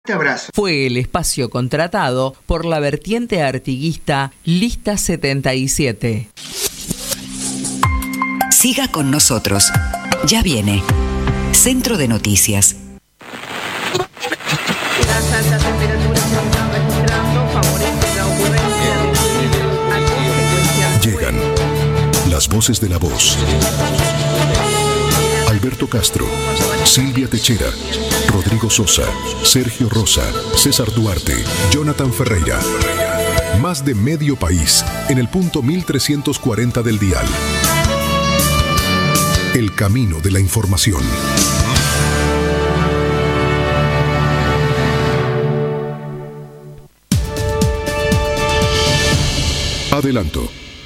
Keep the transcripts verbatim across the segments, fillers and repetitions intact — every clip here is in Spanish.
Te abrazo. Fue el espacio contratado por la vertiente artiguista Lista setenta y siete. Siga con nosotros. Ya viene Centro de Noticias. Las altas temperaturas se están registrando, favorecen la ocurrencia de Llegan las voces de la voz. Alberto Castro, Silvia Techera, Rodrigo Sosa, Sergio Rosa, César Duarte, Jonathan Ferreira. Más de medio país en el punto mil trescientos cuarenta del dial. El camino de la información. Adelanto.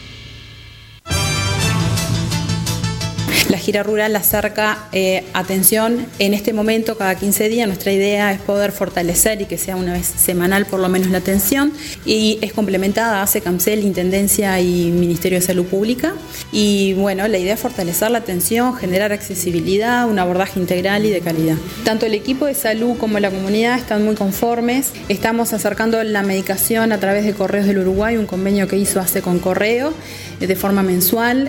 La gira rural acerca eh, atención en este momento cada quince días. Nuestra idea es poder fortalecer y que sea una vez semanal por lo menos la atención, y es complementada a SECAMSEL, Intendencia y Ministerio de Salud Pública. Y bueno, la idea es fortalecer la atención, generar accesibilidad, un abordaje integral y de calidad. Tanto el equipo de salud como la comunidad están muy conformes. Estamos acercando la medicación a través de Correos del Uruguay, un convenio que hizo ACE con Correo de forma mensual.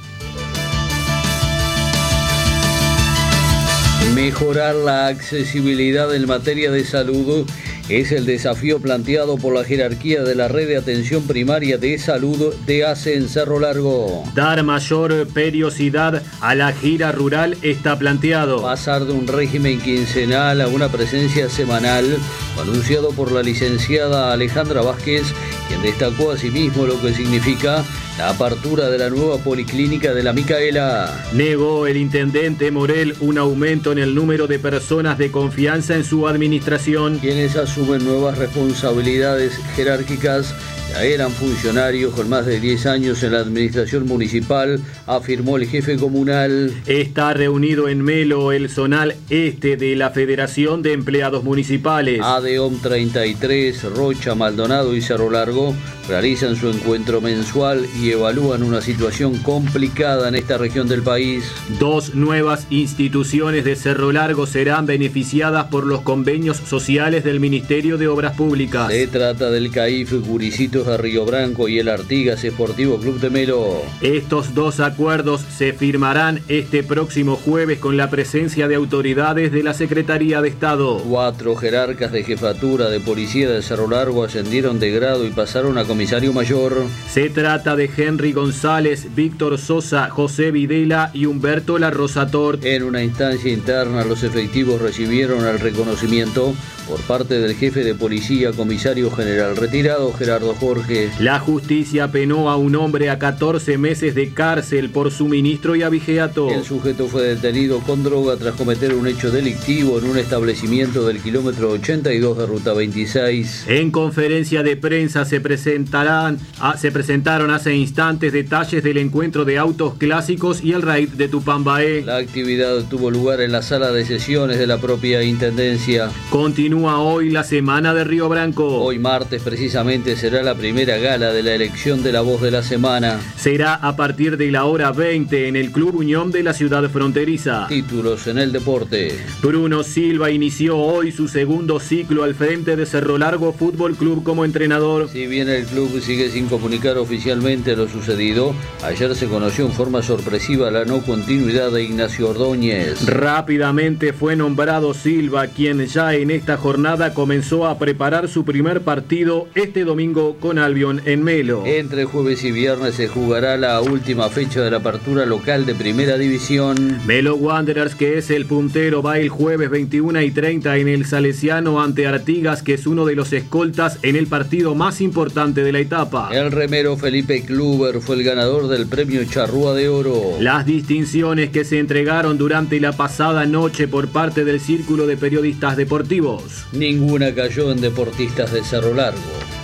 Mejorar la accesibilidad en materia de salud es el desafío planteado por la jerarquía de la red de atención primaria de salud de ACE en Cerro Largo. Dar mayor periodicidad a la gira rural está planteado. Pasar de un régimen quincenal a una presencia semanal, anunciado por la licenciada Alejandra Vázquez, quien destacó asimismo lo que significa la apertura de la nueva policlínica de la Micaela. Negó el intendente Morel un aumento en el número de personas de confianza en su administración. Quienes asumen nuevas responsabilidades jerárquicas ya eran funcionarios con más de diez años en la administración municipal, afirmó el jefe comunal. Está reunido en Melo el zonal este de la Federación de Empleados Municipales. ADEOM treinta y tres, Rocha, Maldonado y Cerro Largo realizan su encuentro mensual y evalúan una situación complicada en esta región del país. Dos nuevas instituciones de Cerro Largo serán beneficiadas por los convenios sociales del Ministerio de Obras Públicas. Se trata del CAIF Guricitos de Río Branco y el Artigas Esportivo Club de Melo. Estos dos acuerdos se firmarán este próximo jueves con la presencia de autoridades de la Secretaría de Estado. Cuatro jerarcas de jefatura de policía de Cerro Largo ascendieron de grado y pasaron a comisario mayor. Se trata de Henry González, Víctor Sosa, José Videla y Humberto La Rosa Tort. En una instancia interna, los efectivos recibieron el reconocimiento por parte del jefe de policía, comisario general retirado, Gerardo Jorge. La justicia penó a un hombre a catorce meses de cárcel por suministro y abigeato. El sujeto fue detenido con droga tras cometer un hecho delictivo en un establecimiento del kilómetro ochenta y dos de Ruta veintiséis. En conferencia de prensa se presentarán, a, se presentaron hace instantes detalles del encuentro de autos clásicos y el raid de Tupambaé. La actividad tuvo lugar en la sala de sesiones de la propia intendencia. Continúa hoy la semana de Río Branco. Hoy martes precisamente será la primera gala de la elección de la voz de la semana. Será a partir de la hora veinte en el Club Unión de la ciudad fronteriza. Títulos en el deporte. Bruno Silva inició hoy su segundo ciclo al frente de Cerro Largo Fútbol Club como entrenador. Si bien el club sigue sin comunicar oficialmente lo sucedido, ayer se conoció en forma sorpresiva la no continuidad de Ignacio Ordóñez. Rápidamente fue nombrado Silva, quien ya en esta jornada comenzó a preparar su primer partido este domingo con Albion en Melo. Entre jueves y viernes se jugará la última fecha de la apertura local de Primera División. Melo Wanderers, que es el puntero, va el jueves veintiuna y treinta en el Salesiano ante Artigas, que es uno de los escoltas en el partido más importante de la etapa. El remero Felipe Kluber fue el ganador del premio Charrúa de Oro. Las distinciones que se entregaron durante la pasada noche por parte del Círculo de Periodistas Deportivos. Ninguna cayó en Deportistas de Cerro Largo.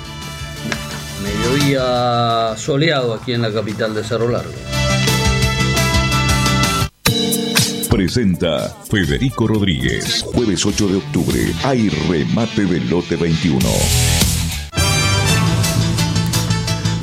Mediodía soleado aquí en la capital de Cerro Largo. Presenta Federico Rodríguez. Jueves ocho de octubre. Hay remate del lote veintiuno.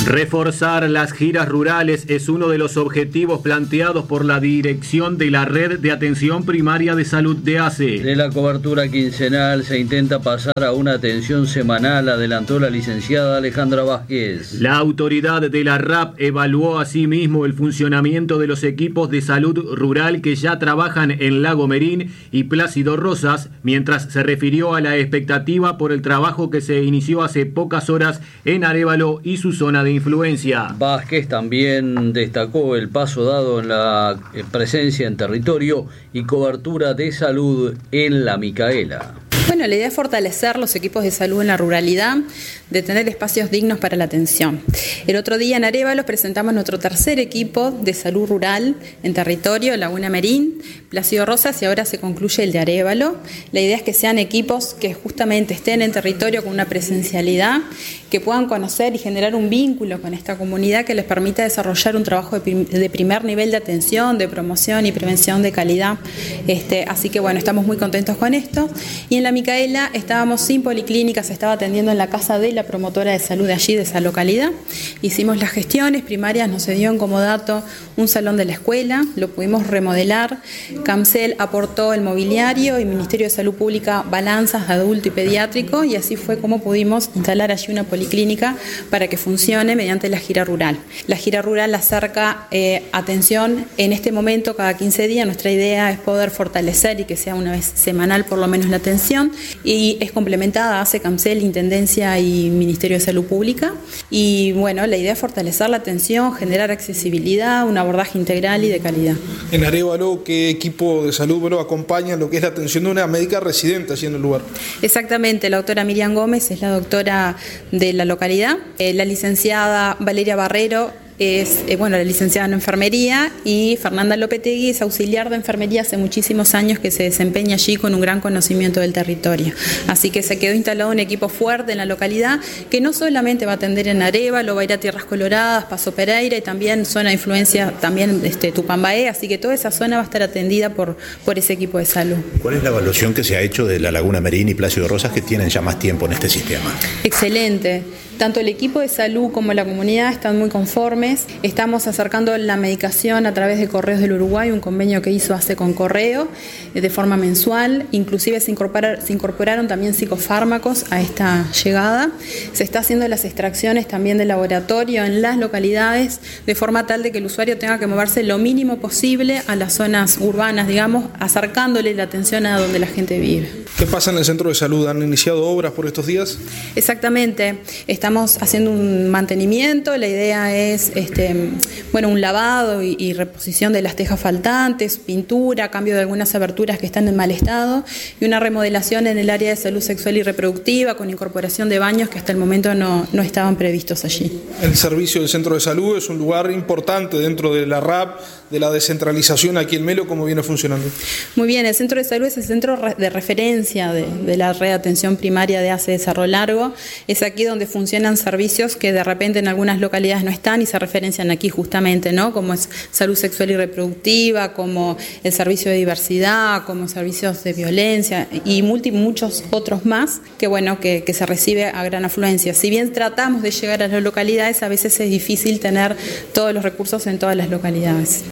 Reforzar las giras rurales es uno de los objetivos planteados por la dirección de la Red de Atención Primaria de Salud de A C E. De la cobertura quincenal se intenta pasar a una atención semanal, adelantó la licenciada Alejandra Vázquez. La autoridad de la R A P evaluó asimismo el funcionamiento de los equipos de salud rural que ya trabajan en Lago Merín y Plácido Rosas, mientras se refirió a la expectativa por el trabajo que se inició hace pocas horas en Arévalo y su zona de influencia. Vázquez también destacó el paso dado en la presencia en territorio y cobertura de salud en La Micaela. Bueno, la idea es fortalecer los equipos de salud en la ruralidad, de tener espacios dignos para la atención. El otro día en Arévalo presentamos nuestro tercer equipo de salud rural en territorio, Laguna Merín, Plácido Rosas, y ahora se concluye el de Arévalo. La idea es que sean equipos que justamente estén en territorio con una presencialidad, que puedan conocer y generar un vínculo con esta comunidad que les permita desarrollar un trabajo de primer nivel de atención, de promoción y prevención de calidad. Este, así que bueno, estamos muy contentos con esto. Y en La Micaela estábamos sin policlínica, se estaba atendiendo en la casa de la promotora de salud de allí, de esa localidad. Hicimos las gestiones primarias, nos se dio como dato un salón de la escuela, lo pudimos remodelar. CAMSEL aportó el mobiliario y Ministerio de Salud Pública balanzas de adulto y pediátrico, y así fue como pudimos instalar allí una policlínica para que funcione mediante la gira rural. La gira rural acerca eh, atención en este momento cada quince días. Nuestra idea es poder fortalecer y que sea una vez semanal por lo menos la atención, y es complementada, hace CAMSEL, Intendencia y Ministerio de Salud Pública. Y bueno, la idea es fortalecer la atención, generar accesibilidad, un abordaje integral y de calidad. En Arévalo, ¿qué equipo de salud bueno, acompaña lo que es la atención de una médica residente allí en el lugar? Exactamente, la doctora Miriam Gómez es la doctora de la localidad, eh, la licenciada Valeria Barrero es eh, bueno, la licenciada en enfermería, y Fernanda Lopetegui es auxiliar de enfermería hace muchísimos años, que se desempeña allí con un gran conocimiento del territorio. Así que se quedó instalado un equipo fuerte en la localidad que no solamente va a atender en Arévalo, va a ir a Tierras Coloradas, Paso Pereira y también zona de influencia, también este, Tupambaé, así que toda esa zona va a estar atendida por, por ese equipo de salud. ¿Cuál es la evaluación que se ha hecho de la Laguna Merín y Plácido Rosas, que tienen ya más tiempo en este sistema? Excelente. Tanto el equipo de salud como la comunidad están muy conformes. Estamos acercando la medicación a través de Correos del Uruguay, un convenio que hizo ACE con Correo de forma mensual. Inclusive se incorporaron, se incorporaron también psicofármacos a esta llegada. Se está haciendo las extracciones también de laboratorio en las localidades, de forma tal de que el usuario tenga que moverse lo mínimo posible a las zonas urbanas, digamos, acercándole la atención a donde la gente vive. ¿Qué pasa en el centro de salud? ¿Han iniciado obras por estos días? Exactamente. Estamos haciendo un mantenimiento. La idea es este, bueno, un lavado y, y reposición de las tejas faltantes, pintura, cambio de algunas aberturas que están en mal estado, y una remodelación en el área de salud sexual y reproductiva con incorporación de baños que hasta el momento no, no estaban previstos allí. El servicio del centro de salud es un lugar importante dentro de la R A P, de la descentralización aquí en Melo. ¿Cómo viene funcionando? Muy bien, el centro de salud es el centro de referencia de, de la red de atención primaria de ACE de Cerro Largo. Es aquí donde funcionan servicios que de repente en algunas localidades no están y se referencian aquí justamente, ¿no? Como es salud sexual y reproductiva, como el servicio de diversidad, como servicios de violencia y multi, muchos otros más que, bueno, que, que se recibe a gran afluencia. Si bien tratamos de llegar a las localidades, a veces es difícil tener todos los recursos en todas las localidades.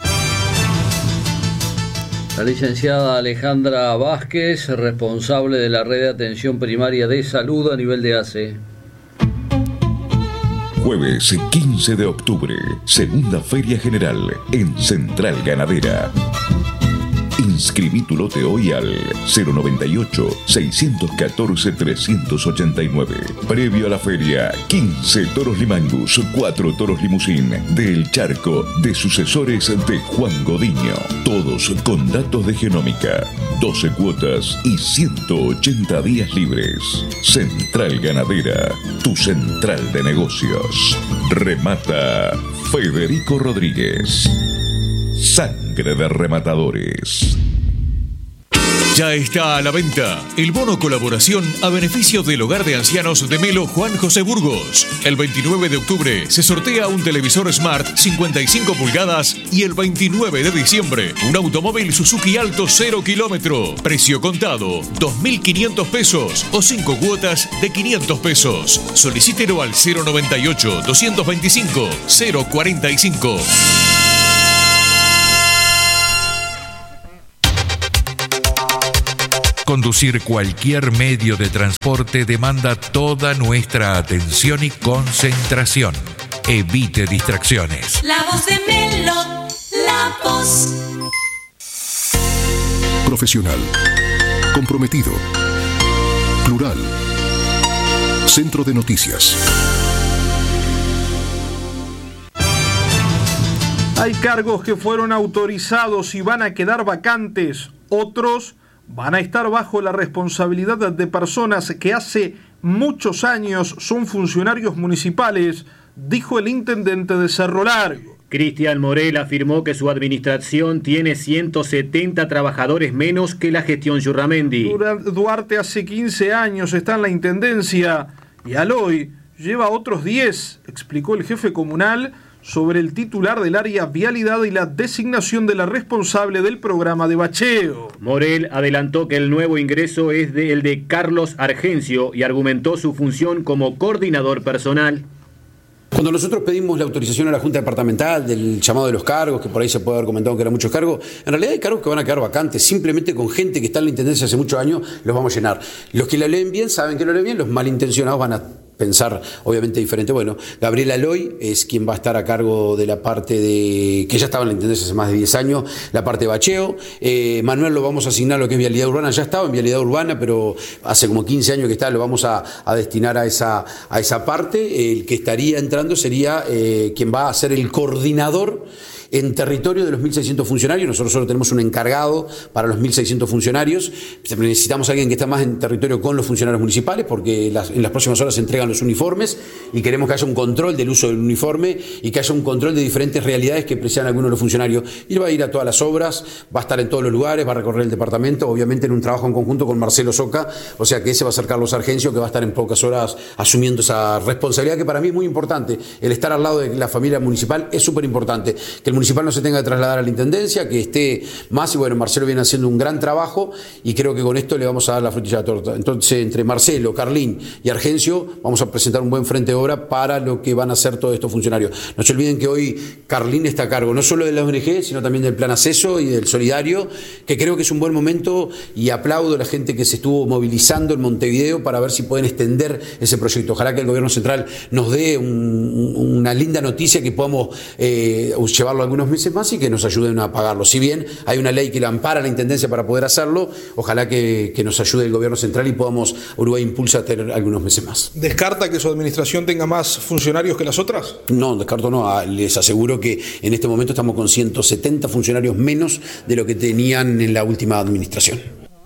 La licenciada Alejandra Vázquez, responsable de la Red de Atención Primaria de Salud a nivel de ACE. Jueves quince de octubre, segunda Feria General en Central Ganadera. Inscribí tu lote hoy al cero noventa y ocho, seiscientos catorce, trescientos ochenta y nueve. Previo a la feria, quince toros Limangus, cuatro toros limusín del Charco, de sucesores de Juan Godiño. Todos con datos de genómica, doce cuotas y ciento ochenta días libres. Central Ganadera, tu central de negocios. Remata Federico Rodríguez. Sangre de rematadores. Ya está a la venta el bono colaboración a beneficio del Hogar de Ancianos de Melo Juan José Burgos. El veintinueve de octubre se sortea un televisor Smart cincuenta y cinco pulgadas y el veintinueve de diciembre un automóvil Suzuki Alto cero kilómetro. Precio contado dos mil quinientos pesos o cinco cuotas de quinientos pesos. Solicítelo al cero noventa y ocho, doscientos veinticinco, cero cuarenta y cinco. Conducir cualquier medio de transporte demanda toda nuestra atención y concentración. Evite distracciones. La voz de Melo, la voz. Profesional, comprometido, plural. Centro de Noticias. Hay cargos que fueron autorizados y van a quedar vacantes. Otros van a estar bajo la responsabilidad de personas que hace muchos años son funcionarios municipales, dijo el intendente de Cerro Largo. Cristian Morel afirmó que su administración tiene ciento setenta trabajadores menos que la gestión Yurramendi. Duarte hace quince años está en la intendencia y al hoy lleva otros diez, explicó el jefe comunal sobre el titular del área vialidad y la designación de la responsable del programa de bacheo. Morel adelantó que el nuevo ingreso es de el de Carlos Argencio y argumentó su función como coordinador personal. Cuando nosotros pedimos la autorización a la Junta Departamental del llamado de los cargos, que por ahí se puede haber comentado que eran muchos cargos, en realidad hay cargos que van a quedar vacantes, simplemente con gente que está en la Intendencia hace muchos años los vamos a llenar. Los que la leen bien saben que lo leen bien, los malintencionados van a pensar obviamente diferente. Bueno, Gabriela Aloy es quien va a estar a cargo de la parte de, que ya estaba en la Intendencia hace más de diez años, la parte de bacheo. eh, Manuel lo vamos a asignar a lo que es vialidad urbana, ya estaba en vialidad urbana, pero hace como quince años que está, lo vamos a, a destinar a esa, a esa parte. El que estaría entrando sería eh, quien va a ser el coordinador en territorio de los mil seiscientos funcionarios. Nosotros solo tenemos un encargado para los mil seiscientos funcionarios. Necesitamos a alguien que esté más en territorio con los funcionarios municipales, porque las, en las próximas horas se entregan los uniformes y queremos que haya un control del uso del uniforme y que haya un control de diferentes realidades que precisan algunos de los funcionarios. Y va a ir a todas las obras, va a estar en todos los lugares, va a recorrer el departamento, obviamente en un trabajo en conjunto con Marcelo Soca, o sea que ese va a ser Carlos Argencio, que va a estar en pocas horas asumiendo esa responsabilidad que para mí es muy importante. El estar al lado de la familia municipal es súper importante. Que el municipal no se tenga que trasladar a la intendencia, que esté más, y bueno, Marcelo viene haciendo un gran trabajo y creo que con esto le vamos a dar la frutilla de la torta. Entonces, entre Marcelo, Carlín y Argencio vamos a presentar un buen frente de obra para lo que van a hacer todos estos funcionarios. No se olviden que hoy Carlín está a cargo no solo de la O N G, sino también del Plan Acceso y del Solidario, que creo que es un buen momento, y aplaudo a la gente que se estuvo movilizando en Montevideo para ver si pueden extender ese proyecto. Ojalá que el gobierno central nos dé un, una linda noticia, que podamos eh, llevarlo algunos meses más y que nos ayuden a pagarlo. Si bien hay una ley que la ampara la Intendencia para poder hacerlo, ojalá que, que nos ayude el gobierno central y podamos, Uruguay Impulsa, tener algunos meses más. ¿Descarta que su administración tenga más funcionarios que las otras? No, descarto no. Les aseguro que en este momento estamos con ciento setenta funcionarios menos de lo que tenían en la última administración.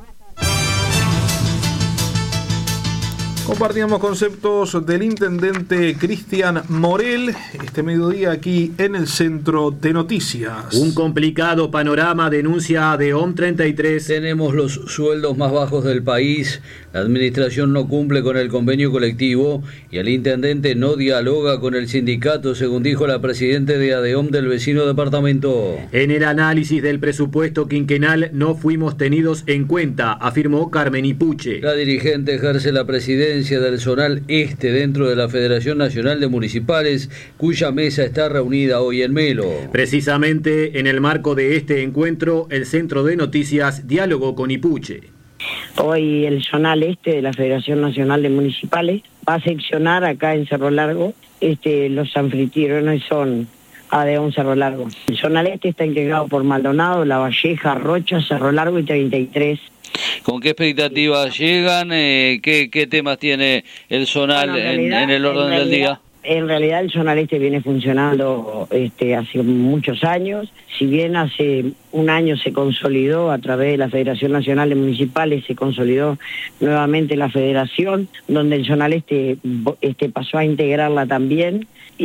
Compartíamos conceptos del intendente Cristian Morel este mediodía aquí en el Centro de Noticias. Un complicado panorama, denuncia de O M treinta y tres. Tenemos los sueldos más bajos del país, la administración no cumple con el convenio colectivo y el intendente no dialoga con el sindicato, según dijo la presidenta de ADEOM del vecino departamento. En el análisis del presupuesto quinquenal no fuimos tenidos en cuenta, afirmó Carmen Ipuche. La dirigente ejerce la presidencia del Zonal Este dentro de la Federación Nacional de Municipales, cuya mesa está reunida hoy en Melo. Precisamente en el marco de este encuentro, el Centro de Noticias dialogó con Ipuche. Hoy el Zonal Este de la Federación Nacional de Municipales va a seccionar acá en Cerro Largo. Este, los anfitriones son ADEOM Cerro Largo. El Zonal Este está integrado por Maldonado, La Valleja, Rocha, Cerro Largo y treinta y tres. ¿Con qué expectativas llegan? Eh, ¿qué, ¿Qué temas tiene el Zonal bueno, en, realidad, en el orden en realidad, del día? En realidad el Zonal Este viene funcionando este, hace muchos años. Si bien hace un año se consolidó a través de la Federación Nacional de Municipales, se consolidó nuevamente la federación, donde el Zonal Este, este pasó a integrarla también.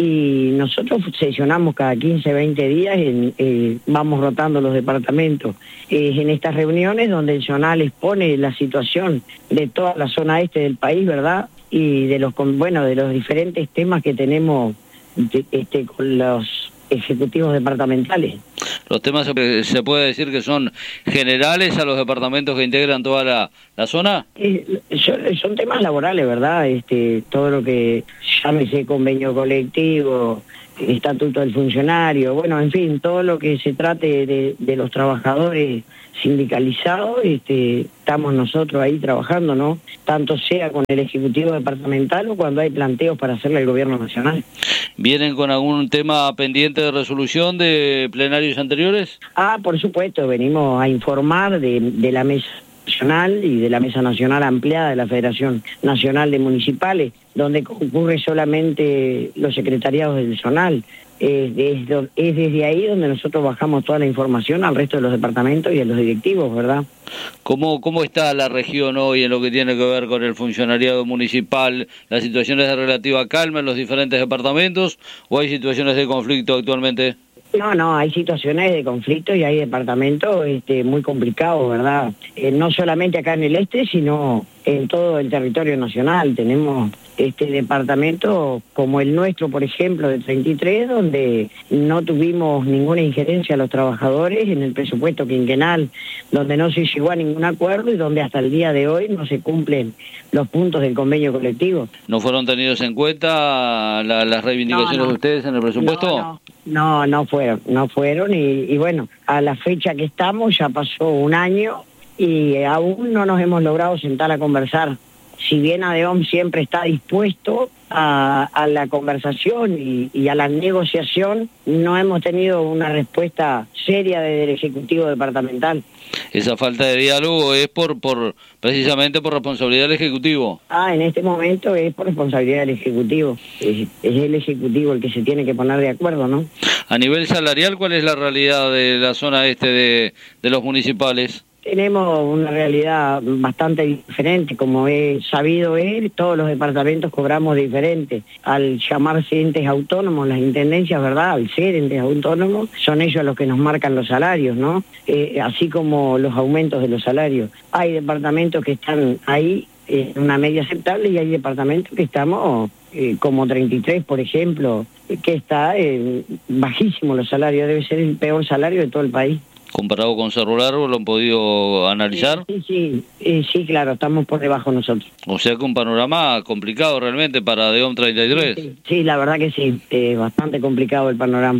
Y nosotros sesionamos cada quince, veinte días, en, eh, vamos rotando los departamentos. Eh, en estas reuniones donde el Zonal expone la situación de toda la zona este del país, ¿verdad? Y de los, bueno, de los diferentes temas que tenemos de, este, con los ejecutivos departamentales. Los temas se, se puede decir que son generales a los departamentos que integran toda la, la zona. Eh, son, son temas laborales, ¿verdad? Este, todo lo que llámese convenio colectivo, estatuto del funcionario, bueno, en fin, todo lo que se trate de, de los trabajadores sindicalizados, este, estamos nosotros ahí trabajando, ¿no? Tanto sea con el Ejecutivo Departamental o cuando hay planteos para hacerle al Gobierno Nacional. ¿Vienen con algún tema pendiente de resolución de plenarios anteriores? Ah, por supuesto, venimos a informar de, de la mesa nacional y de la mesa nacional ampliada de la Federación Nacional de Municipales, donde concurre solamente los secretariados del Zonal. Eh, es, es desde ahí donde nosotros bajamos toda la información al resto de los departamentos y a los directivos, ¿verdad? ¿Cómo, cómo está la región hoy en lo que tiene que ver con el funcionariado municipal? ¿La situación es de relativa calma en los diferentes departamentos o hay situaciones de conflicto actualmente? No, no, hay situaciones de conflicto y hay departamentos este, muy complicados, ¿verdad? Eh, no solamente acá en el este, sino en todo el territorio nacional. Tenemos este departamento como el nuestro, por ejemplo, de treinta y tres, donde no tuvimos ninguna injerencia a los trabajadores en el presupuesto quinquenal, donde no se llegó a ningún acuerdo y donde hasta el día de hoy no se cumplen los puntos del convenio colectivo. ¿No fueron tenidos en cuenta la, las reivindicaciones no, no. de ustedes en el presupuesto? No, no. No, no fueron, no fueron y, y bueno, a la fecha que estamos ya pasó un año y aún no nos hemos logrado sentar a conversar. Si bien ADEOM siempre está dispuesto a, a la conversación y, y a la negociación, no hemos tenido una respuesta seria desde el Ejecutivo Departamental. Esa falta de diálogo es por, por precisamente por responsabilidad del Ejecutivo. Ah, en este momento es por responsabilidad del Ejecutivo. Es, es el Ejecutivo el que se tiene que poner de acuerdo, ¿no? A nivel salarial, ¿cuál es la realidad de la zona este de, de los municipales? Tenemos una realidad bastante diferente, como he sabido él, todos los departamentos cobramos diferente. Al llamarse entes autónomos, las intendencias, ¿verdad? Al ser entes autónomos, son ellos los que nos marcan los salarios, ¿no? Eh, así como los aumentos de los salarios. Hay departamentos que están ahí en una media aceptable y hay departamentos que estamos, eh, como treinta y tres, por ejemplo, que está eh, bajísimo los salarios, debe ser el peor salario de todo el país. ¿Comparado con Cerro Largo lo han podido analizar? Sí, sí, sí, sí, claro, estamos por debajo nosotros. O sea que un panorama complicado realmente para ADEOM treinta y tres. Sí, sí, la verdad que sí, eh, bastante complicado el panorama.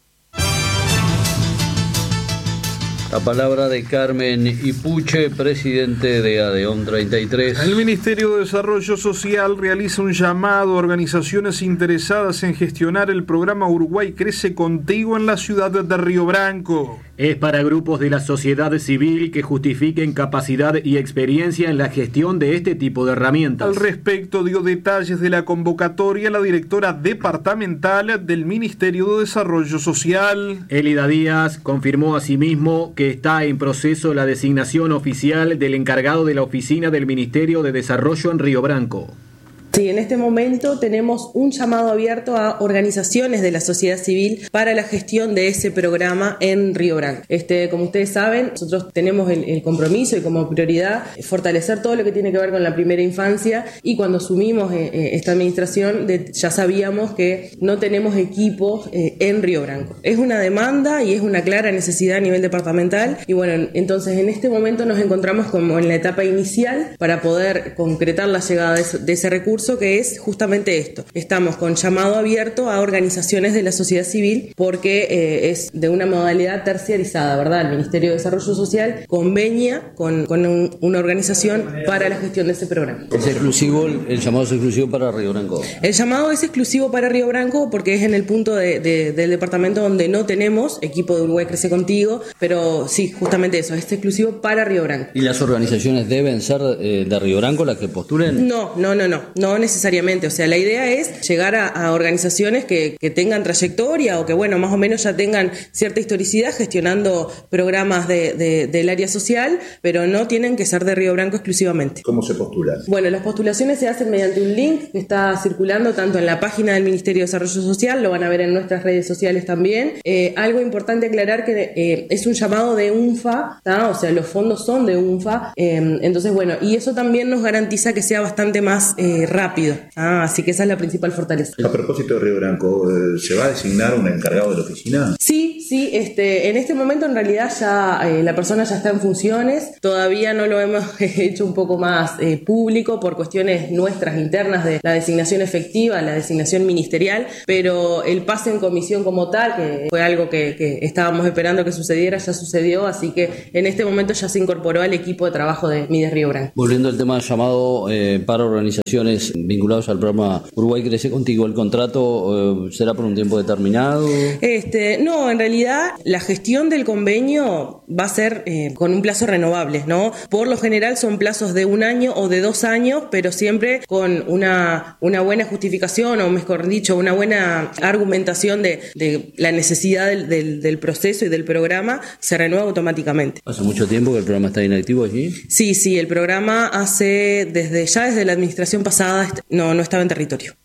La palabra de Carmen Ipuche, presidente de ADEOM treinta y tres. El Ministerio de Desarrollo Social realiza un llamado a organizaciones interesadas en gestionar el programa Uruguay Crece Contigo en la ciudad de Río Branco. Es para grupos de la sociedad civil que justifiquen capacidad y experiencia en la gestión de este tipo de herramientas. Al respecto dio detalles de la convocatoria la directora departamental del Ministerio de Desarrollo Social. Elida Díaz confirmó asimismo que está en proceso la designación oficial del encargado de la oficina del Ministerio de Desarrollo en Río Branco. Sí, en este momento tenemos un llamado abierto a organizaciones de la sociedad civil para la gestión de ese programa en Río Branco. Este, como ustedes saben, nosotros tenemos el, el compromiso y como prioridad fortalecer todo lo que tiene que ver con la primera infancia y cuando asumimos eh, esta administración de, ya sabíamos que no tenemos equipos eh, en Río Branco. Es una demanda y es una clara necesidad a nivel departamental y bueno, entonces en este momento nos encontramos como en la etapa inicial para poder concretar la llegada de ese, de ese recurso, que es justamente esto. Estamos con llamado abierto a organizaciones de la sociedad civil porque eh, es de una modalidad terciarizada, ¿verdad? El Ministerio de Desarrollo Social convenia con, con un, una organización para la gestión de ese programa. ¿Es exclusivo, el llamado es exclusivo para Río Branco? El llamado es exclusivo para Río Branco porque es en el punto de, de, del departamento donde no tenemos equipo de Uruguay Crece Contigo, pero sí, justamente eso, es exclusivo para Río Branco. ¿Y las organizaciones deben ser eh, de Río Branco las que postulen? No, no, no, no, no. no necesariamente. O sea, la idea es llegar a, a organizaciones que, que tengan trayectoria o que, bueno, más o menos ya tengan cierta historicidad gestionando programas de, de, del área social, pero no tienen que ser de Río Branco exclusivamente. ¿Cómo se postulan? Bueno, las postulaciones se hacen mediante un link que está circulando tanto en la página del Ministerio de Desarrollo Social, lo van a ver en nuestras redes sociales también. Eh, algo importante aclarar que eh, es un llamado de UNFA, ¿tá? O sea, los fondos son de UNFA, eh, entonces bueno, y eso también nos garantiza que sea bastante más eh, rápido, ¿tá? Así que esa es la principal fortaleza. A propósito de Río Branco, ¿se va a designar un encargado de la oficina? Sí, sí, este, en este momento en realidad ya eh, la persona ya está en funciones, todavía no lo hemos hecho un poco más eh, público por cuestiones nuestras internas de la designación efectiva, la designación ministerial, pero el pase en comisión como tal, que fue algo que, que estábamos esperando que sucediera, ya sucedió, así que en este momento ya se incorporó al equipo de trabajo de Mides Río Branco. Volviendo al tema llamado eh, para organizaciones vinculadas al programa Uruguay Crece Contigo, ¿el contrato eh, será por un tiempo determinado? Este, no, en realidad la gestión del convenio va a ser eh, con un plazo renovable, ¿no? Por lo general son plazos de un año o de dos años, pero siempre con una, una buena justificación, o mejor dicho, una buena argumentación de, de la necesidad del, del, del proceso y del programa, se renueva automáticamente. ¿Hace mucho tiempo que el programa está inactivo allí? Sí, sí, el programa hace, desde ya desde la administración pasada, no, no estaba en territorio.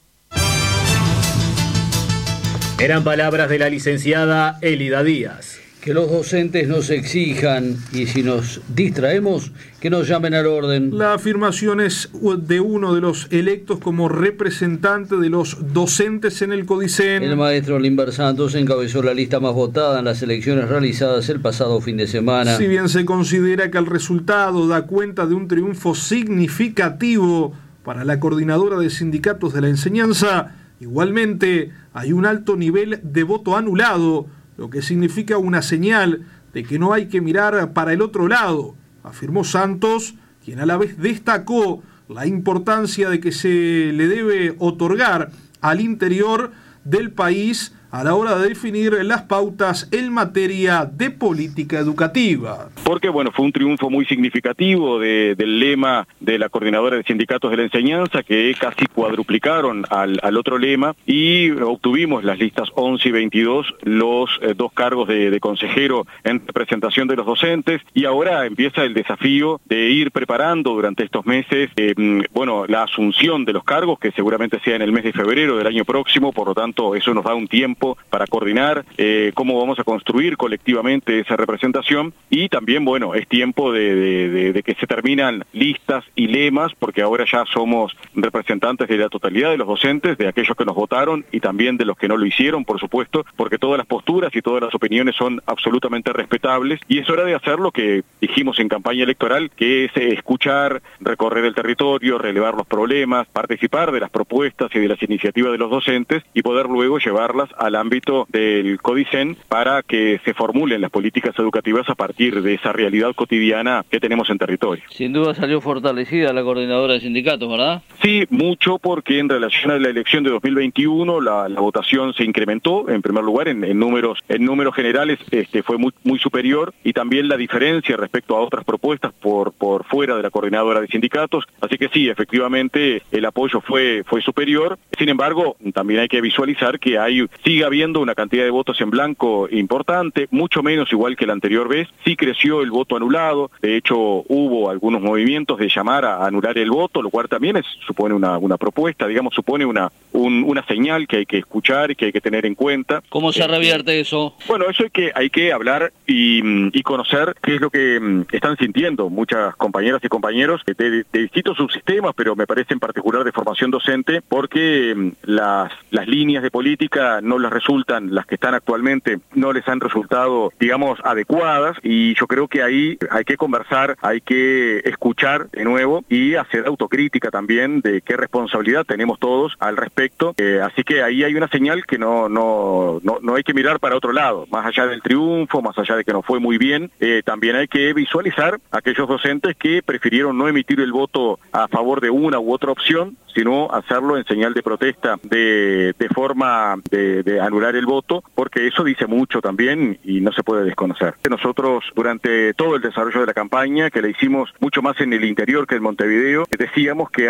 Eran palabras de la licenciada Elida Díaz. Que los docentes nos exijan y si nos distraemos, que nos llamen al orden. La afirmación es de uno de los electos como representante de los docentes en el CODICEN. El maestro Limber Santos encabezó la lista más votada en las elecciones realizadas el pasado fin de semana. Si bien se considera que el resultado da cuenta de un triunfo significativo para la coordinadora de sindicatos de la enseñanza, igualmente hay un alto nivel de voto anulado, lo que significa una señal de que no hay que mirar para el otro lado, afirmó Santos, quien a la vez destacó la importancia de que se le debe otorgar al interior del país a la hora de definir las pautas en materia de política educativa. Porque, bueno, fue un triunfo muy significativo de, del lema de la coordinadora de sindicatos de la enseñanza, que casi cuadruplicaron al, al otro lema, y obtuvimos las listas once y veintidós, los eh, dos cargos de, de consejero en representación de los docentes, y ahora empieza el desafío de ir preparando durante estos meses, eh, bueno, la asunción de los cargos, que seguramente sea en el mes de febrero del año próximo, por lo tanto, eso nos da un tiempo para coordinar eh, cómo vamos a construir colectivamente esa representación, y también, bueno, es tiempo de, de, de, de que se terminan listas y lemas, porque ahora ya somos representantes de la totalidad de los docentes, de aquellos que nos votaron y también de los que no lo hicieron, por supuesto, porque todas las posturas y todas las opiniones son absolutamente respetables, y es hora de hacer lo que dijimos en campaña electoral, que es eh, escuchar, recorrer el territorio, relevar los problemas, participar de las propuestas y de las iniciativas de los docentes y poder luego llevarlas a la ámbito del CODICEN para que se formulen las políticas educativas a partir de esa realidad cotidiana que tenemos en territorio. Sin duda salió fortalecida la coordinadora de sindicatos, ¿verdad? Sí, mucho, porque en relación a la elección de dos mil veintiuno la, la votación se incrementó, en primer lugar, en, en números en números generales este, fue muy, muy superior, y también la diferencia respecto a otras propuestas por, por fuera de la coordinadora de sindicatos, así que sí, efectivamente el apoyo fue, fue superior. Sin embargo, también hay que visualizar que hay sigue habiendo una cantidad de votos en blanco importante, mucho menos igual que la anterior vez. Sí creció el voto anulado, de hecho hubo algunos movimientos de llamar a anular el voto, lo cual también es, supone una, una propuesta, digamos, supone una, un, una señal que hay que escuchar y que hay que tener en cuenta. ¿Cómo se revierte eso? Bueno, eso hay que, hay que hablar y, y conocer qué es lo que están sintiendo muchas compañeras y compañeros de, de distintos subsistemas, pero me parece en particular de formación docente, porque las, las líneas de política no las resultan, las que están actualmente no les han resultado, digamos, adecuadas, y yo creo que ahí hay que conversar, hay que escuchar de nuevo y hacer autocrítica también de qué responsabilidad tenemos todos al respecto, eh, así que ahí hay una señal que no, no, no, no hay que mirar para otro lado, más allá del triunfo, más allá de que no fue muy bien, eh, también hay que visualizar a aquellos docentes que prefirieron no emitir el voto a favor de una u otra opción, sino hacerlo en señal de protesta, de, de forma de, de anular el voto, porque eso dice mucho también y no se puede desconocer. Nosotros, durante todo el desarrollo de la campaña, que la hicimos mucho más en el interior que en Montevideo, decíamos que hay que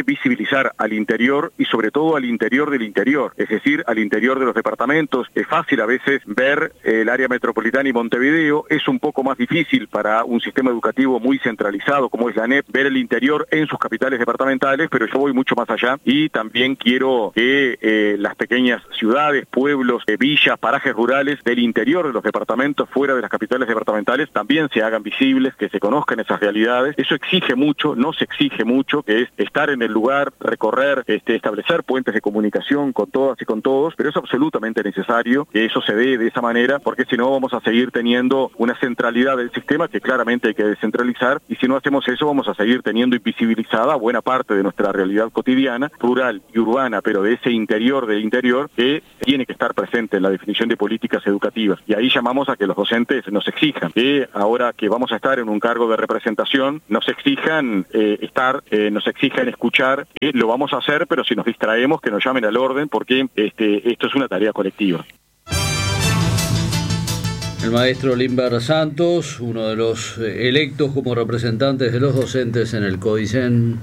visibilizar al interior y sobre todo al interior del interior, es decir, al interior de los departamentos. Es fácil a veces ver el área metropolitana y Montevideo, es un poco más difícil para un sistema educativo muy centralizado como es la A N E P ver el interior en sus capitales departamentales, pero yo voy mucho más allá y también quiero que eh, las pequeñas ciudades, pueblos, eh, villas, parajes rurales del interior de los departamentos, fuera de las capitales departamentales, también se hagan visibles, que se conozcan esas realidades. Eso exige mucho, no se exige mucho, que es estar en el lugar, recorrer, este, establecer puentes de comunicación con todas y con todos, pero es absolutamente necesario que eso se dé de esa manera, porque si no vamos a seguir teniendo una centralidad del sistema que claramente hay que descentralizar, y si no hacemos eso vamos a seguir teniendo invisibilizada buena parte de nuestra realidad cotidiana, rural y urbana, pero de ese interior del interior que tiene que estar presente en la definición de políticas educativas. Y ahí llamamos a que los docentes nos exijan, que ahora que vamos a estar en un cargo de representación, nos exijan eh, estar, eh, nos exijan escuchar, que lo vamos a hacer, pero si nos distraemos, que nos llamen al orden, porque este, esto es una tarea colectiva. El maestro Limber Santos, uno de los electos como representantes de los docentes en el Codicen.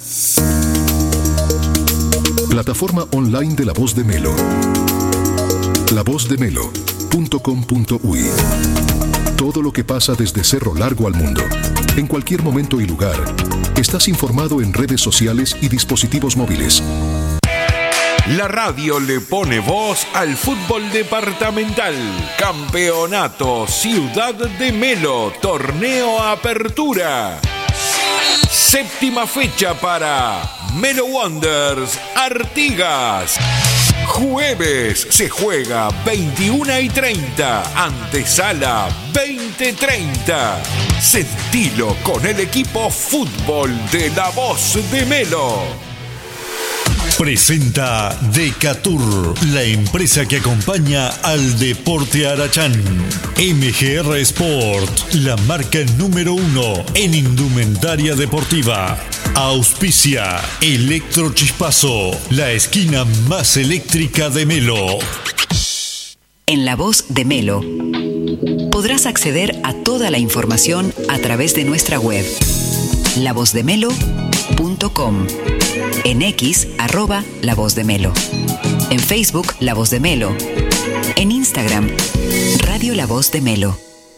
Plataforma online de La Voz de Melo. la voz de melo punto com punto uy. Todo lo que pasa desde Cerro Largo al mundo. En cualquier momento y lugar. Estás informado en redes sociales y dispositivos móviles. La radio le pone voz al fútbol departamental. Campeonato Ciudad de Melo. Torneo Apertura. Séptima fecha para Melo Wanderers Artigas. Jueves se juega veintiuna y treinta. Antesala veinte treinta. Sentilo con el equipo fútbol de La Voz de Melo. Presenta Decatur, la empresa que acompaña al deporte Arachán. M G R Sport, la marca número uno en indumentaria deportiva. Auspicia Electrochispazo, la esquina más eléctrica de Melo. En La Voz de Melo podrás acceder a toda la información a través de nuestra web, la voz de melo punto com. En X, arroba La Voz de Melo. En Facebook, La Voz de Melo. En Instagram, Radio La Voz de Melo.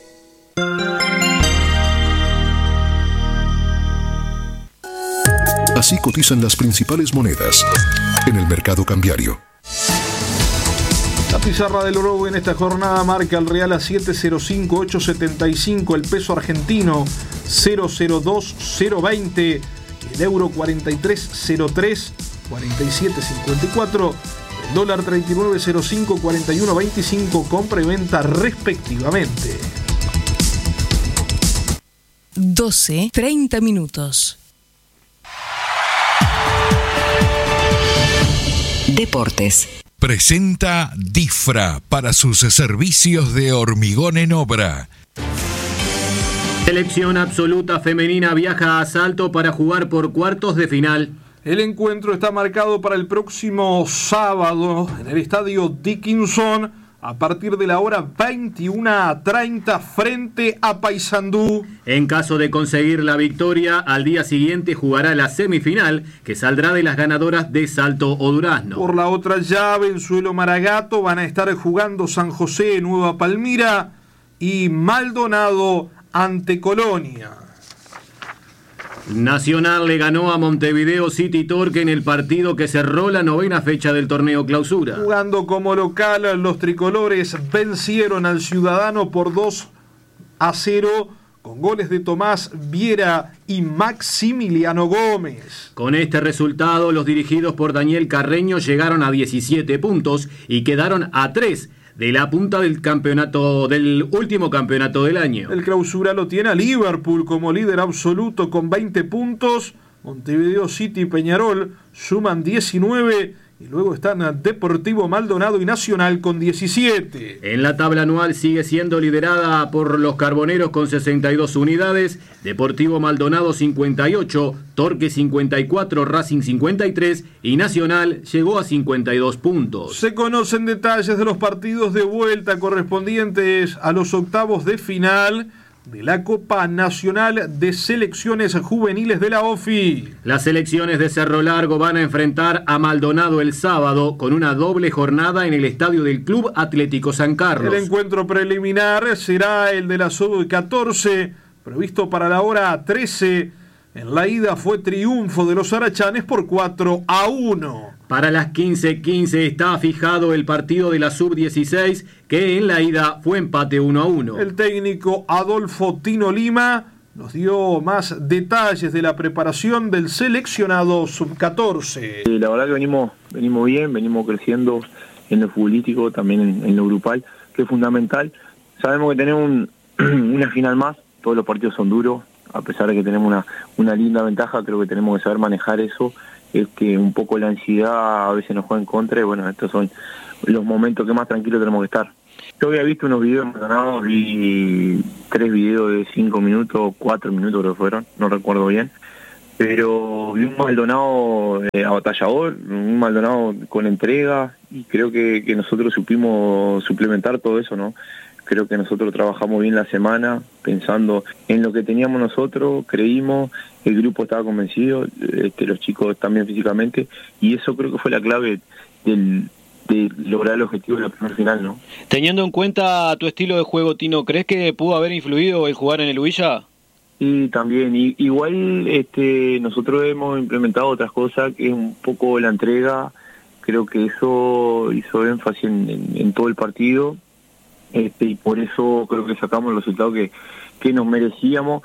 Así cotizan las principales monedas en el mercado cambiario. La pizarra del oro en esta jornada marca el real a siete cero cinco ocho setenta y cinco, el peso argentino cero cero dos cero veinte, el euro cuarenta y tres cero tres, cuarenta y siete cincuenta y cuatro, el dólar treinta y nueve cero cinco, cuarenta y uno veinticinco, compra y venta respectivamente. doce treinta minutos. Deportes. Presenta Difra para sus servicios de hormigón en obra. Selección absoluta femenina viaja a Salto para jugar por cuartos de final. El encuentro está marcado para el próximo sábado en el estadio Dickinson a partir de la hora veintiuna treinta frente a Paysandú. En caso de conseguir la victoria, al día siguiente jugará la semifinal que saldrá de las ganadoras de Salto o Durazno. Por la otra llave, en suelo Maragato, van a estar jugando San José, Nueva Palmira y Maldonado ante Colonia. Nacional le ganó a Montevideo City Torque en el partido que cerró la novena fecha del torneo clausura. Jugando como local, los tricolores vencieron al Ciudadano por dos a cero con goles de Tomás Viera y Maximiliano Gómez. Con este resultado, los dirigidos por Daniel Carreño llegaron a diecisiete puntos y quedaron a tres de la punta del campeonato, del último campeonato del año. El clausura lo tiene a Liverpool como líder absoluto con veinte puntos. Montevideo City y Peñarol suman diecinueve y luego están Deportivo Maldonado y Nacional con diecisiete. En la tabla anual sigue siendo liderada por los Carboneros con sesenta y dos unidades, Deportivo Maldonado cincuenta y ocho, Torque cincuenta y cuatro, Racing cincuenta y tres y Nacional llegó a cincuenta y dos puntos. Se conocen detalles de los partidos de vuelta correspondientes a los octavos de final de la Copa Nacional de Selecciones Juveniles de la O F I. Las selecciones de Cerro Largo van a enfrentar a Maldonado el sábado con una doble jornada en el estadio del Club Atlético San Carlos. El encuentro preliminar será el de la sub catorce, previsto para la hora trece. En la ida fue triunfo de los arachanes por cuatro a uno. Para las quince quince está fijado el partido de la sub dieciséis, que en la ida fue empate uno a uno. El técnico Adolfo Tino Lima nos dio más detalles de la preparación del seleccionado sub catorce. La verdad que venimos, venimos bien, venimos creciendo en lo futbolístico, también en, en lo grupal, que es fundamental. Sabemos que tenemos un, una final más, todos los partidos son duros. A pesar de que tenemos una, una linda ventaja, creo que tenemos que saber manejar eso. Es que un poco la ansiedad a veces nos juega en contra y bueno, estos son los momentos que más tranquilos tenemos que estar. Yo había visto unos videos Maldonado, vi tres videos de cinco minutos, cuatro minutos creo que fueron, no recuerdo bien, pero vi un Maldonado eh, abatallador, un Maldonado con entrega y creo que, que nosotros supimos suplementar todo eso, ¿no? Creo que nosotros trabajamos bien la semana, pensando en lo que teníamos nosotros, creímos, el grupo estaba convencido, este, los chicos también físicamente, y eso creo que fue la clave del, de lograr el objetivo de la primera final, ¿no? Teniendo en cuenta tu estilo de juego, Tino, ¿crees que pudo haber influido el jugar en el Huilla? Sí, también. Y, igual este, nosotros hemos implementado otras cosas, que es un poco la entrega, creo que eso hizo énfasis en, en, en todo el partido. Este, y por eso creo que sacamos los resultados que, que nos merecíamos,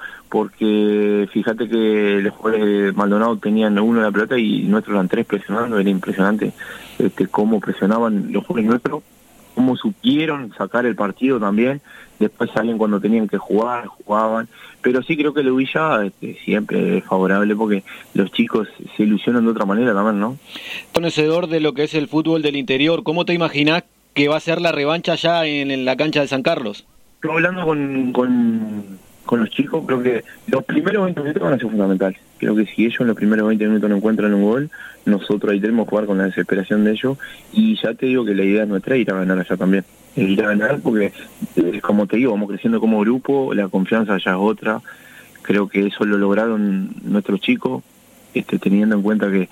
porque fíjate que los jugadores de Maldonado tenían uno la pelota y nuestros eran tres presionando, era impresionante este, cómo presionaban los jugadores nuestros, cómo supieron sacar el partido también, después salen cuando tenían que jugar, jugaban, pero sí creo que el Huilla este, siempre es favorable porque los chicos se ilusionan de otra manera también, ¿no? Conocedor de lo que es el fútbol del interior, ¿cómo te imaginás que va a ser la revancha ya en, en la cancha de San Carlos? Estoy hablando con, con, con los chicos, creo que los primeros veinte minutos van a ser fundamentales. Creo que si ellos en los primeros veinte minutos no encuentran un gol, nosotros ahí tenemos que jugar con la desesperación de ellos, y ya te digo que la idea nuestra es ir a ganar allá también. Es ir a ganar porque, eh, como te digo, vamos creciendo como grupo, la confianza ya es otra. Creo que eso lo lograron nuestros chicos, este, teniendo en cuenta que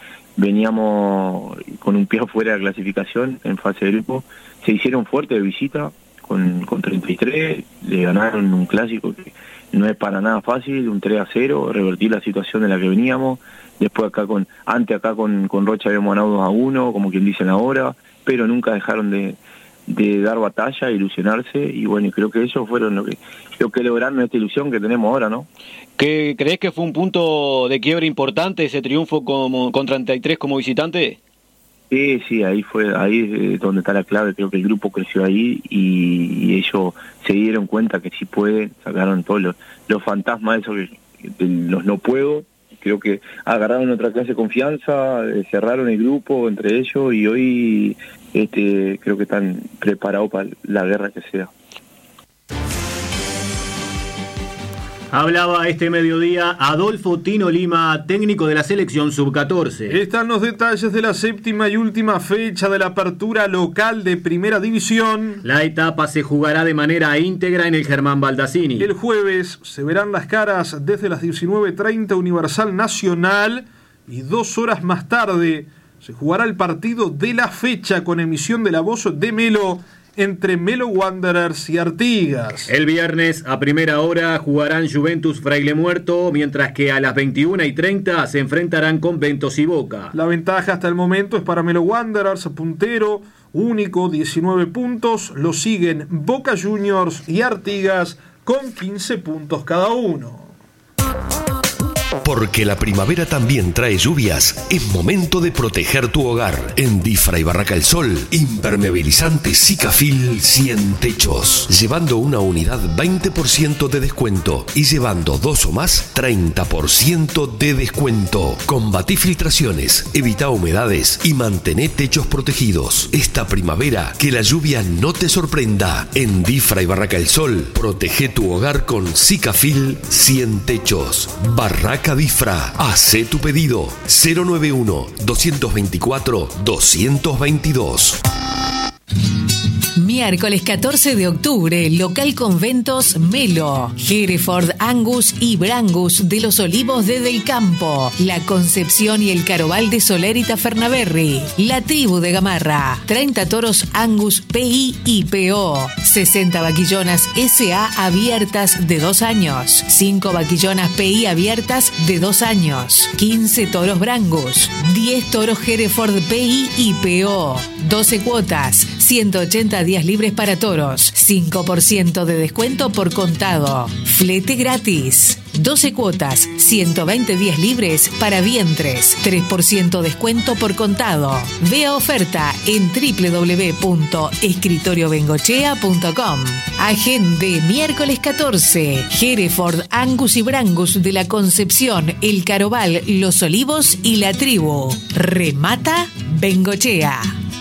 veníamos con un pie afuera de la clasificación en fase de grupo. Se hicieron fuertes de visita con, con treinta y tres, le ganaron un clásico que no es para nada fácil, un tres a cero, revertir la situación de la que veníamos. Después acá con, antes acá con, con Rocha habíamos ganado dos a uno, como quien dicen ahora, pero nunca dejaron de, de dar batalla, ilusionarse, y bueno, creo que ellos fueron lo que, lo que lograron esta ilusión que tenemos ahora, ¿no? ¿Qué, ¿Crees que fue un punto de quiebre importante ese triunfo como, con treinta y tres como visitante? Sí, sí, ahí fue, ahí es donde está la clave. Creo que el grupo creció ahí y, y ellos se dieron cuenta que sí pueden, sacaron todos los, los fantasmas, eso que, de los no puedo. Creo que agarraron otra clase de confianza, cerraron el grupo entre ellos y hoy este, creo que están preparados para la guerra que sea. Hablaba este mediodía Adolfo Tino Lima, técnico de la selección sub catorce. Están los detalles de la séptima y última fecha de la apertura local de Primera División. La etapa se jugará de manera íntegra en el Germán Baldassini. El jueves se verán las caras desde las diecinueve treinta Universal Nacional, y dos horas más tarde se jugará el partido de la fecha con emisión de La Voz de Melo entre Melo Wanderers y Artigas. El viernes a primera hora jugarán Juventus Fraile Muerto, mientras que a las veintiuna y treinta se enfrentarán con Ventos y Boca. La ventaja hasta el momento es para Melo Wanderers, puntero, único, diecinueve puntos. Lo siguen Boca Juniors y Artigas con quince puntos cada uno. Porque la primavera también trae lluvias, es momento de proteger tu hogar. En Difra y Barraca El Sol, impermeabilizante Sikafil cien techos. Llevando una unidad veinte por ciento de descuento y llevando dos o más treinta por ciento de descuento. Combatí filtraciones, evita humedades y mantené techos protegidos. Esta primavera, que la lluvia no te sorprenda. En Difra y Barraca El Sol, protege tu hogar con Sikafil cien techos. Barraca Difra, hacé tu pedido cero nueve uno, dos dos cuatro, dos dos dos. Miércoles catorce de octubre, local Conventos Melo, Hereford Angus y Brangus de los Olivos de Del Campo, La Concepción y el Carobal de Soler y Tafernaberry, La Tribu de Gamarra, treinta toros Angus P I y P O, sesenta vaquillonas S A abiertas de dos años, cinco vaquillonas P I abiertas de dos años, quince toros Brangus, diez toros Hereford P I y P O, doce cuotas, ciento ochenta días libres para toros, cinco por ciento de descuento por contado, flete gratis, doce cuotas, ciento veinte días libres para vientres, tres por ciento descuento por contado. Vea oferta en doble u doble u doble u punto escritorio bengochea punto com. Agende miércoles catorce, Hereford, Angus y Brangus de la Concepción, El Carobal, Los Olivos y La Tribu. Remata Bengochea.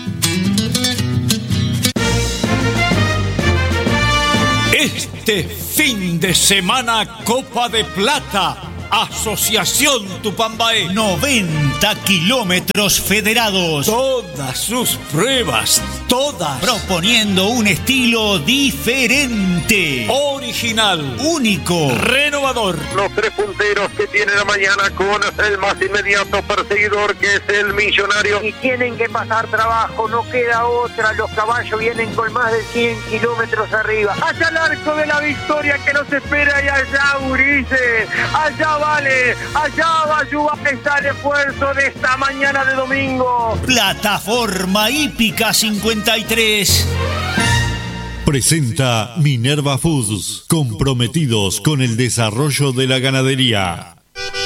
Este fin de semana, Copa de Plata, Asociación Tupambaé. noventa kilómetros federados. Todas sus pruebas, todas. Proponiendo un estilo diferente. Original, único, renovador. Los tres punteros que tiene la mañana con el más inmediato perseguidor que es el Millonario. Y tienen que pasar trabajo, no queda otra. Los caballos vienen con más de cien kilómetros arriba. Allá el arco de la victoria que nos espera y allá Urice. Allá vale, allá va a estar el esfuerzo de esta mañana de domingo. Plataforma Hípica cincuenta y tres. Presenta Minerva Foods, comprometidos con el desarrollo de la ganadería.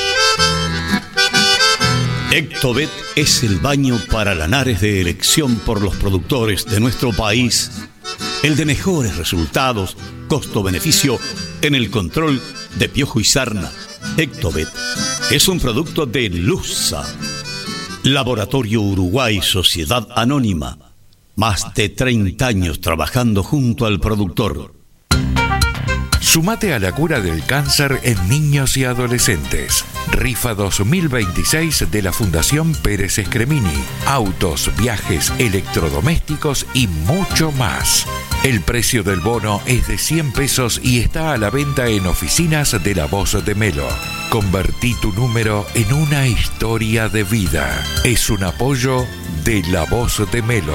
Ectobet es el baño para lanares de elección por los productores de nuestro país. El de mejores resultados, costo-beneficio en el control de piojo y sarna. Ectobet es un producto de Lusa, Laboratorio Uruguay Sociedad Anónima. Más de treinta años trabajando junto al productor. Sumate a la cura del cáncer en niños y adolescentes. Rifa dos mil veintiséis de la Fundación Pérez Escremini. Autos, viajes, electrodomésticos y mucho más. El precio del bono es de cien pesos y está a la venta en oficinas de La Voz de Melo. Convertí tu número en una historia de vida. Es un apoyo de La Voz de Melo.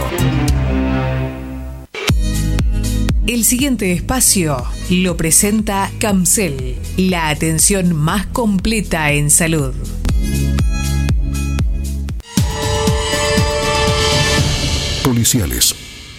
El siguiente espacio lo presenta Camcel, la atención más completa en salud. Policiales.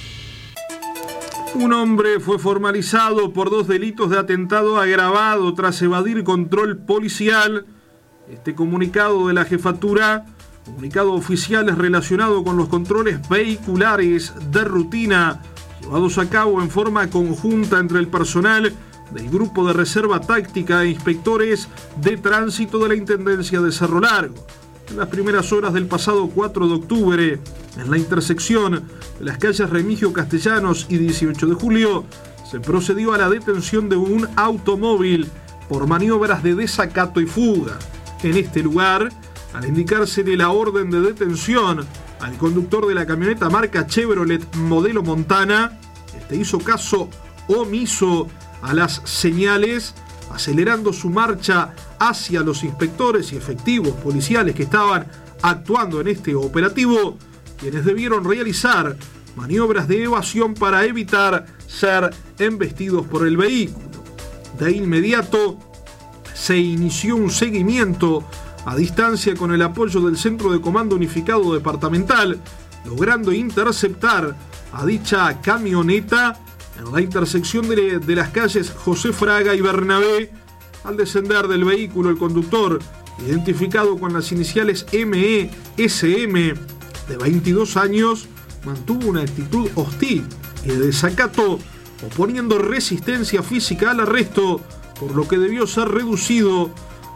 Un hombre fue formalizado por dos delitos de atentado agravado tras evadir control policial. Este comunicado de la jefatura, comunicado oficial, es relacionado con los controles vehiculares de rutina llevados a cabo en forma conjunta entre el personal del Grupo de Reserva Táctica e inspectores de tránsito de la Intendencia de Cerro Largo. En las primeras horas del pasado cuatro de octubre, en la intersección de las calles Remigio Castellanos y dieciocho de julio, se procedió a la detención de un automóvil por maniobras de desacato y fuga. En este lugar, al indicársele la orden de detención al conductor de la camioneta marca Chevrolet modelo Montana, este hizo caso omiso a las señales, acelerando su marcha hacia los inspectores y efectivos policiales que estaban actuando en este operativo, quienes debieron realizar maniobras de evasión para evitar ser embestidos por el vehículo. De inmediato se inició un seguimiento a distancia con el apoyo del Centro de Comando Unificado Departamental, logrando interceptar a dicha camioneta en la intersección de, de las calles José Fraga y Bernabé. Al descender del vehículo, el conductor, identificado con las iniciales M E S M, de veintidós años, mantuvo una actitud hostil y de desacato, oponiendo resistencia física al arresto, por lo que debió ser reducido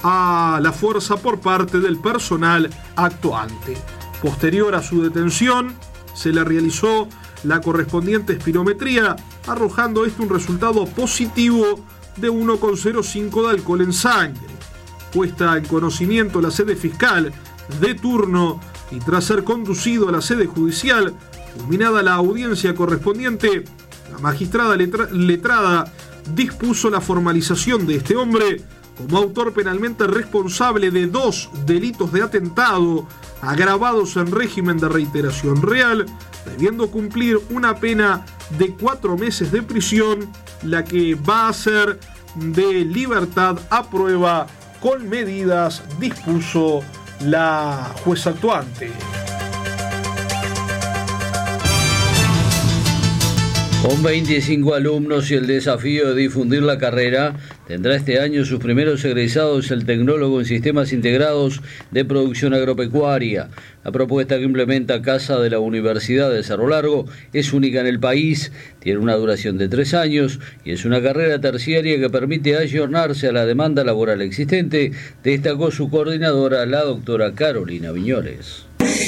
a la fuerza por parte del personal actuante. Posterior a su detención, se le realizó la correspondiente espirometría, arrojando esto un resultado positivo de uno coma cero cinco de alcohol en sangre. Puesta en conocimiento la sede fiscal de turno y tras ser conducido a la sede judicial, culminada la audiencia correspondiente, La magistrada letra- letrada dispuso la formalización de este hombre como autor penalmente responsable de dos delitos de atentado agravados en régimen de reiteración real, debiendo cumplir una pena de cuatro meses de prisión, la que va a ser de libertad a prueba con medidas, dispuso la jueza actuante. Con veinticinco alumnos y el desafío de difundir la carrera, tendrá este año sus primeros egresados el tecnólogo en sistemas integrados de producción agropecuaria. La propuesta que implementa Casa de la Universidad de Cerro Largo es única en el país, tiene una duración de tres años y es una carrera terciaria que permite ayornarse a la demanda laboral existente, destacó su coordinadora, la doctora Carolina Viñoles.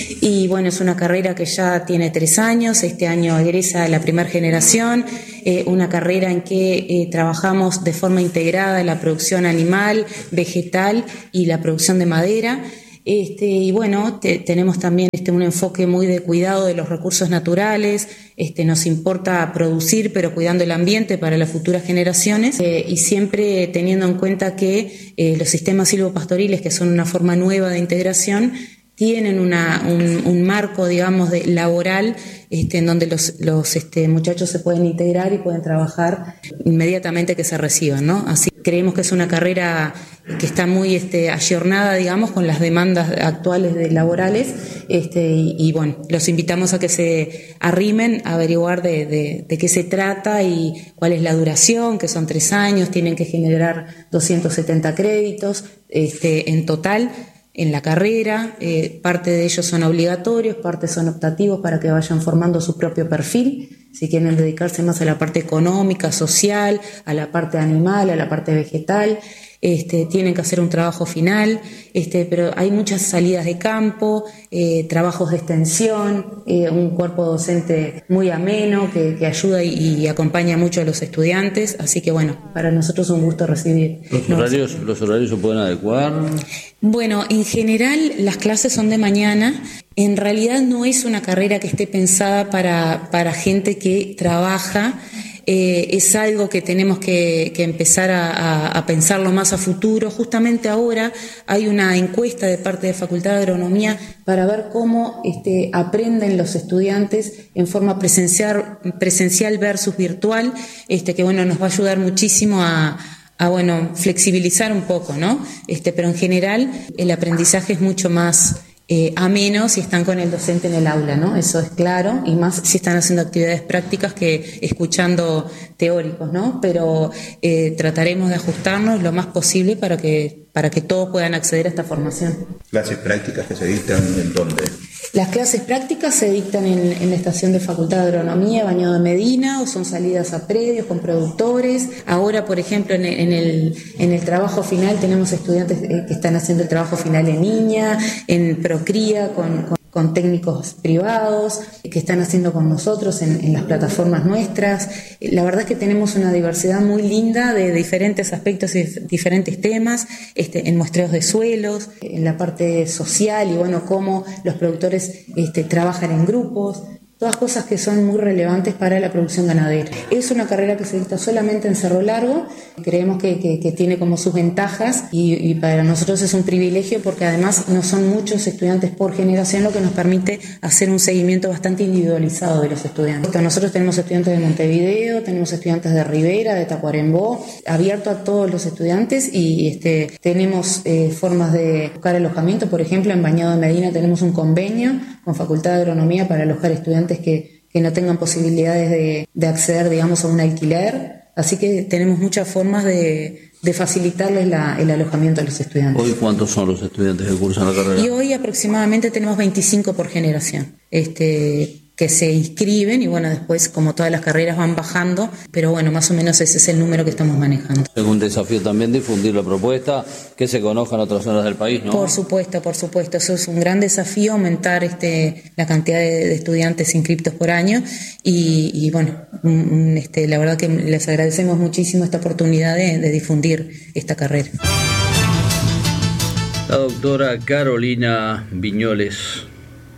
Y bueno, es una carrera que ya tiene tres años, este año egresa la primera generación, eh, una carrera en que eh, trabajamos de forma integrada en la producción animal, vegetal y la producción de madera. Este, y bueno, te, tenemos también este, un enfoque muy de cuidado de los recursos naturales, este, nos importa producir pero cuidando el ambiente para las futuras generaciones eh, y siempre teniendo en cuenta que eh, los sistemas silvopastoriles, que son una forma nueva de integración, tienen una, un, un marco, digamos, de laboral este, en donde los, los este, muchachos se pueden integrar y pueden trabajar inmediatamente que se reciban, ¿no? Así creemos que es una carrera que está muy este, ayornada, digamos, con las demandas actuales de laborales este, y, y, bueno, los invitamos a que se arrimen a averiguar de, de, de qué se trata y cuál es la duración, que son tres años, tienen que generar doscientos setenta créditos este, en total en la carrera, eh, parte de ellos son obligatorios, parte son optativos para que vayan formando su propio perfil, si quieren dedicarse más a la parte económica, social, a la parte animal, a la parte vegetal, este, tienen que hacer un trabajo final, este, pero hay muchas salidas de campo, eh, trabajos de extensión, eh, un cuerpo docente muy ameno que, que ayuda y, y acompaña mucho a los estudiantes, así que bueno, para nosotros es un gusto recibir. ¿Los horarios, los horarios se pueden adecuar? Bueno, en general las clases son de mañana. En realidad no es una carrera que esté pensada para, para gente que trabaja. Eh, es algo que tenemos que, que empezar a, a, a pensarlo más a futuro. Justamente ahora hay una encuesta de parte de Facultad de Agronomía para ver cómo este, aprenden los estudiantes en forma presencial, presencial versus virtual, este, que bueno, nos va a ayudar muchísimo a a bueno, flexibilizar un poco, ¿no? Este, pero en general el aprendizaje es mucho más eh, ameno si están con el docente en el aula, ¿no? Eso es claro, y más si están haciendo actividades prácticas que escuchando teóricos, ¿no? Pero eh, trataremos de ajustarnos lo más posible para que, para que todos puedan acceder a esta formación. ¿Clases prácticas que se dictan en dónde? Las clases prácticas se dictan en, en la estación de Facultad de Agronomía, Bañado de Medina, o son salidas a predios con productores. Ahora, por ejemplo, en el, en el, en el trabajo final tenemos estudiantes que están haciendo el trabajo final en Niña, en Procría, con, con con técnicos privados que están haciendo con nosotros en, en las plataformas nuestras. La verdad es que tenemos una diversidad muy linda de diferentes aspectos y diferentes temas, este, en muestreos de suelos, en la parte social y bueno, cómo los productores este, trabajan en grupos. Todas cosas que son muy relevantes para la producción ganadera. Es una carrera que se dicta solamente en Cerro Largo, creemos que, que, que tiene como sus ventajas y, y para nosotros es un privilegio porque además no son muchos estudiantes por generación, lo que nos permite hacer un seguimiento bastante individualizado de los estudiantes. Nosotros tenemos estudiantes de Montevideo, tenemos estudiantes de Rivera, de Tacuarembó, abierto a todos los estudiantes y este, tenemos eh, formas de buscar alojamiento. Por ejemplo, en Bañado de Medina tenemos un convenio con Facultad de Agronomía para alojar estudiantes Que, que no tengan posibilidades de, de acceder, digamos, a un alquiler. Así que tenemos muchas formas de, de facilitarles la, el alojamiento a los estudiantes. ¿Hoy cuántos son los estudiantes que cursan la carrera? Y hoy aproximadamente tenemos veinticinco por generación. Este... que se inscriben y bueno, después como todas las carreras van bajando, pero bueno, más o menos ese es el número que estamos manejando. Es un desafío también difundir la propuesta, que se conozca en otras zonas del país, ¿no? Por supuesto, por supuesto, eso es un gran desafío, aumentar este la cantidad de, de estudiantes inscriptos por año y, y bueno, un, este, la verdad que les agradecemos muchísimo esta oportunidad de, de difundir esta carrera. La doctora Carolina Viñoles.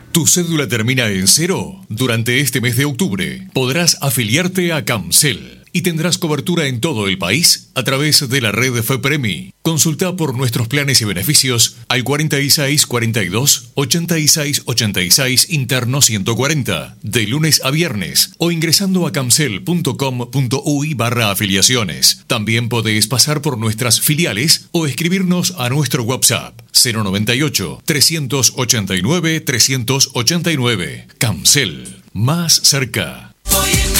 ¿Tu cédula termina en cero? Durante este mes de octubre podrás afiliarte a Camcel y tendrás cobertura en todo el país a través de la red FEPREMI. Consulta por nuestros planes y beneficios al cuarenta y seis cuarenta y dos ochenta y seis ochenta y seis interno ciento cuarenta de lunes a viernes o ingresando a camcel punto com punto uy barra afiliaciones. También podés pasar por nuestras filiales o escribirnos a nuestro WhatsApp cero noventa y ocho trescientos ochenta y nueve trescientos ochenta y nueve. Camcel, más cerca.